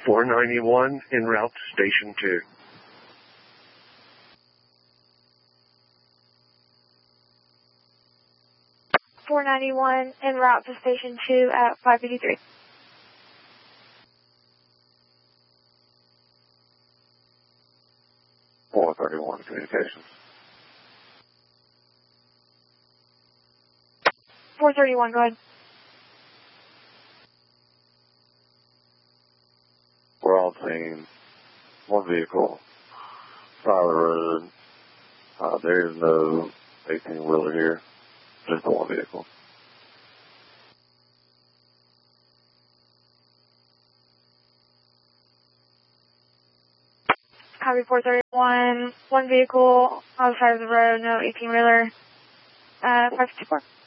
491 en route to Station 2. .491 en route to Station 2 at 553. .431 communications. 431, go ahead. We're all seeing one vehicle, side of the road. There is no 18-wheeler here, just the one vehicle. Copy 431, one vehicle on the side of the road, no 18-wheeler, 554.